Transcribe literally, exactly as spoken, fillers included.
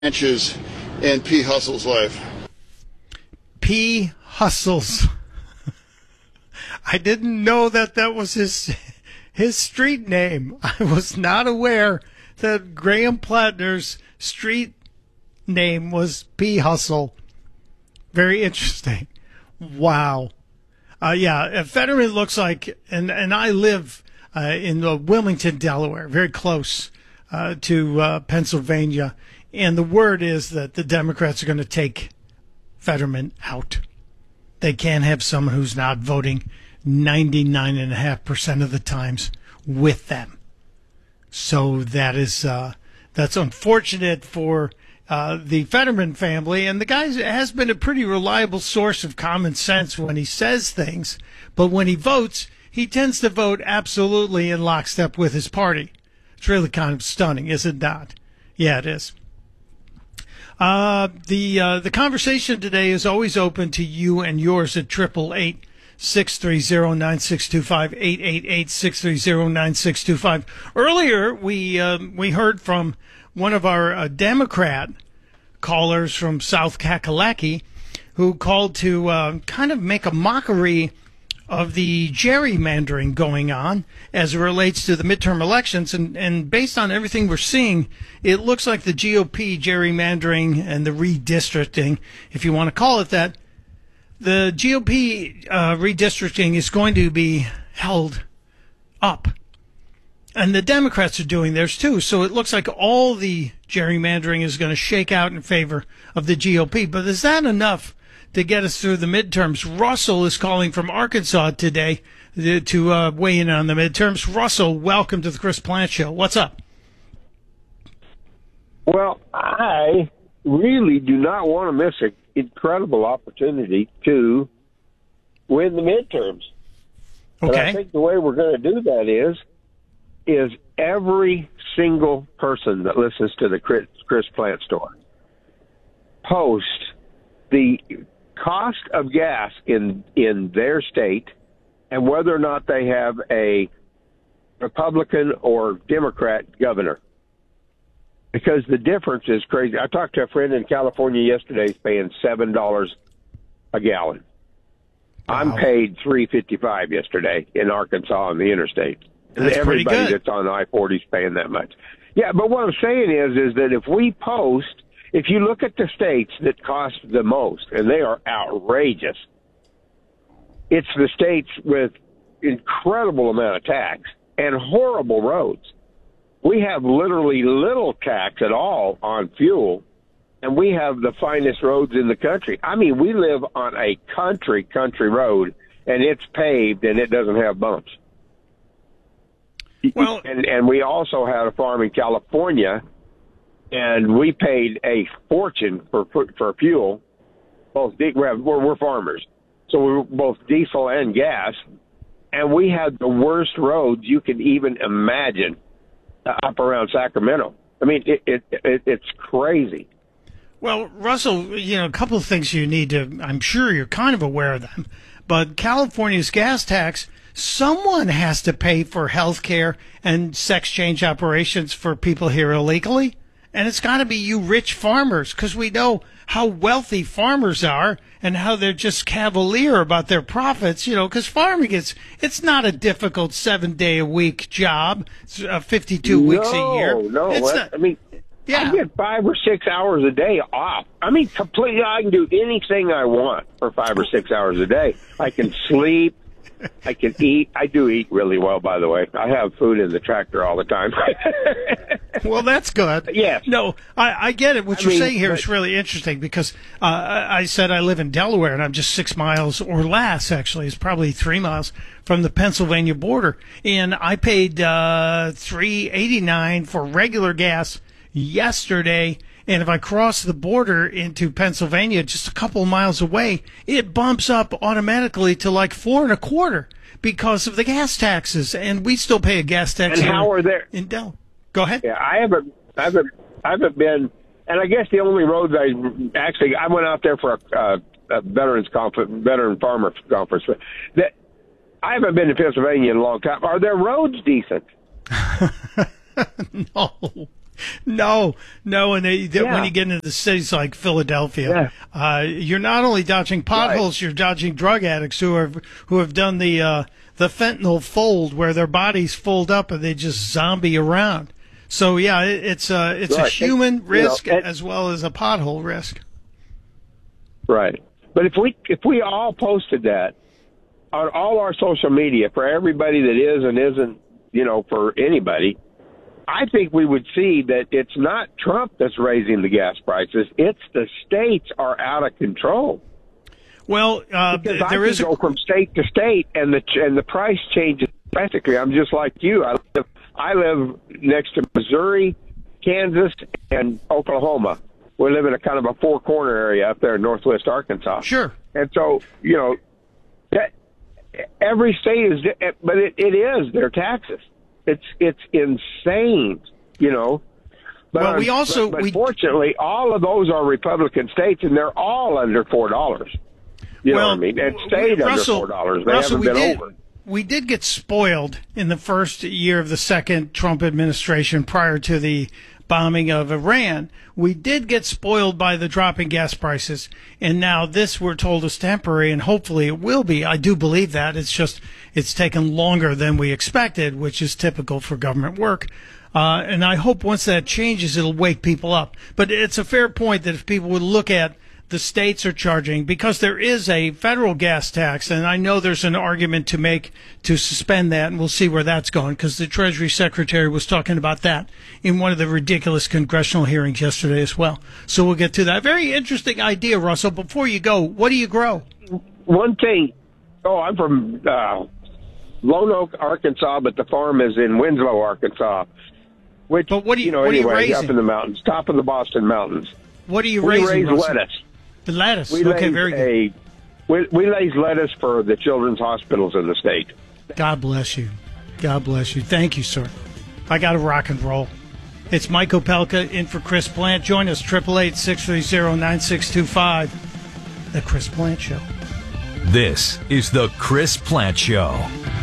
branches in P. Hustle's life. P. Hustles. I didn't know that that was his his street name. I was not aware that Graham Plattner's street name was P. Hustle. Very interesting. Wow. Uh, yeah, Fetterman looks like, and, and I live uh, in uh, Wilmington, Delaware, very close uh, to uh, Pennsylvania. And the word is that the Democrats are going to take Fetterman out. They can't have someone who's not voting ninety-nine point five percent of the times with them. So that is uh, that's unfortunate for uh, the Fetterman family. And the guy has been a pretty reliable source of common sense when he says things. But when he votes, he tends to vote absolutely in lockstep with his party. It's really kind of stunning, is it not? Yeah, it is. Uh, the uh, the conversation today is always open to you and yours at triple eight six three zero nine six two five eight eight eight six three zero nine six two five. Earlier, we um, we heard from one of our uh, Democrat callers from South Kakalaki, who called to uh, kind of make a mockery of the gerrymandering going on as it relates to the midterm elections. And, and based on everything we're seeing, it looks like the G O P gerrymandering and the redistricting, if you want to call it that, the G O P uh, redistricting is going to be held up. And the Democrats are doing theirs too. So it looks like all the gerrymandering is going to shake out in favor of the G O P. But is that enough to get us through the midterms? Russell is calling from Arkansas today to uh, weigh in on the midterms. Russell, welcome to the Chris Plante Show. What's up? Well, I really do not want to miss an incredible opportunity to win the midterms. Okay. And I think the way we're going to do that is, is every single person that listens to the Chris, Chris Plante Store post the cost of gas in in their state and whether or not they have a Republican or Democrat governor. Because the difference is crazy. I talked to a friend in California yesterday. He's paying seven dollars a gallon. Wow. I'm paid three fifty five yesterday in Arkansas on the interstate. That's Everybody that's on I forty is paying that much. Yeah, but what I'm saying is, is that if we post, if you look at the states that cost the most, and they are outrageous, it's the states with incredible amount of tax and horrible roads. We have literally little tax at all on fuel, and we have the finest roads in the country. I mean, we live on a country, country road, and it's paved, and it doesn't have bumps. Well, and, and we also had a farm in California, and we paid a fortune for for fuel. Both we're, we're farmers, so we're both diesel and gas, and we had the worst roads you can even imagine uh, up around Sacramento. I mean, it, it, it it's crazy. Well, Russell, you know, a couple of things you need to, I'm sure you're kind of aware of them, but California's gas tax, someone has to pay for health care and sex change operations for people here illegally. And it's got to be you rich farmers, because we know how wealthy farmers are and how they're just cavalier about their profits, you know, because farming is, it's not a difficult seven day a week job, it's, uh, fifty-two no, weeks a year. No, it's not, I mean, yeah. I get five or six hours a day off. I mean, completely, I can do anything I want for five or six hours a day. I can sleep. I can eat. I do eat really well, by the way. I have food in the tractor all the time. Well, that's good. Yes. No, I, I get it. What I you're mean, saying here but, is really interesting because uh, I I said I live in Delaware, and I'm just six miles or less, actually. It's probably three miles from the Pennsylvania border. And I paid uh, three eighty-nine for regular gas yesterday. And if I cross the border into Pennsylvania, just a couple of miles away, it bumps up automatically to like four and a quarter because of the gas taxes. And we still pay a gas tax. And how are there? In Del. Go ahead. Yeah, I haven't, I haven't, I haven't been, and I guess the only roads I actually, I went out there for a, uh, a veterans conference, veteran farmer conference. That I haven't been to Pennsylvania in a long time. Are their roads decent? No. No, no, and they, they, Yeah. when you get into the cities like Philadelphia, uh, you're not only dodging potholes, Right. you're dodging drug addicts who have who have done the uh, the fentanyl fold, where their bodies fold up and they just zombie around. So yeah, it, it's a it's a Right. human And, you risk know, and- as well as a pothole risk. Right. But if we if we all posted that on all our social media for everybody that is and isn't, you know, for anybody, I think we would see that it's not Trump that's raising the gas prices. It's the states are out of control. Well, uh, Because I there can is a, go from state to state, and the and the price changes drastically. I'm just like you. I live I live next to Missouri, Kansas, and Oklahoma. We live in a kind of a four corner area up there in northwest Arkansas. sure. And so, you know, that, every state is, but it, it is their taxes. It's it's insane, you know. But Well, we also- but, but we- fortunately, all of those are Republican states, and they're all under four dollars. You know what I mean? It stayed we- under Russell, four dollars. They Russell, haven't we been did, over. We did get spoiled in the first year of the second Trump administration prior to the bombing of Iran. We did get spoiled by the dropping gas prices, and now this we're told is temporary, and hopefully it will be. I do believe that. It's just it's taken longer than we expected, which is typical for government work. Uh, and I hope once that changes, it'll wake people up. But it's a fair point that if people would look at the states are charging, because there is a federal gas tax, and I know there's an argument to make to suspend that, and we'll see where that's going, because the Treasury Secretary was talking about that in one of the ridiculous congressional hearings yesterday as well. So we'll get to that. Very interesting idea, Russell. Before you go, what do you grow? One thing. Oh, I'm from uh, Lone Oak, Arkansas, but the farm is in Winslow, Arkansas. Which, But what do you- know, what are you anyway, raising? up in the mountains, top of the Boston Mountains. What are you We raising, raise Russell? lettuce. The lettuce. We Okay, raise very good. a we, we raise lettuce for the children's hospitals in the state. God bless you. God bless you. Thank you, sir. I got to rock and roll. It's Mike Opelka in for Chris Plant. Join us, eight eight eight, six three zero, nine six two five. The Chris Plant Show. This is the Chris Plant Show.